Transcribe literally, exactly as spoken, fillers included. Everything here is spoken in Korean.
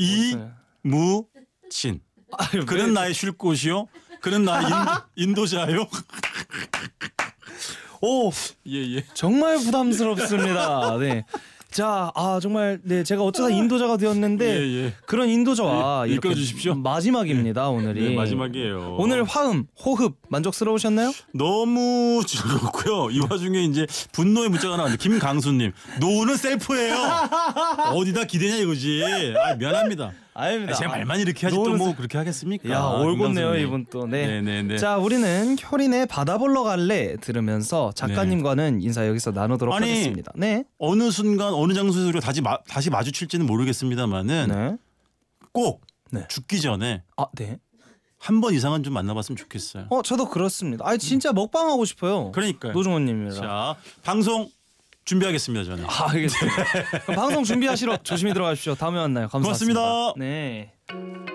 이무진. 아유, 그는 왜- 나의 쉴 곳이요. 그는 나의 인, 인도자요. 오 예예. 정말 부담스럽습니다. 네. 자, 아 정말 네 제가 어쩌다 인도자가 되었는데 예, 예. 그런 인도자와 예, 이렇게 이끌어주십시오. 마지막입니다 오늘이. 네, 마지막이에요. 오늘 화음, 호흡 만족스러우셨나요? 너무 즐겁고요. 이 와중에 이제 분노의 문자가 나왔는데 김강수님 노는 셀프예요. 어디다 기대냐 이거지. 아, 미안합니다. 아닙니다. 아, 제 말만 이렇게 하지 또 노는 뭐 그렇게 하겠습니까? 야 올곧네요 김강수님. 이분 또. 네. 네네네. 자 우리는 효린의 바다 보러 갈래 들으면서 작가님과는 인사 여기서 나누도록 아니, 하겠습니다. 네. 어느 순간 어느 장소에서 우리가 다시 마, 다시 마주칠지는 모르겠습니다만은 네. 꼭 네. 죽기 전에 아 네. 한 번 이상은 좀 만나봤으면 좋겠어요. 어 저도 그렇습니다. 아 진짜 먹방 하고 싶어요. 그러니까요. 노중원님이랑. 자 방송 준비하겠습니다 저는. 아 알겠습니다. 그럼 방송 준비하시러 조심히 들어가십시오. 다음에 만나요. 감사합니다. 고맙습니다. 네.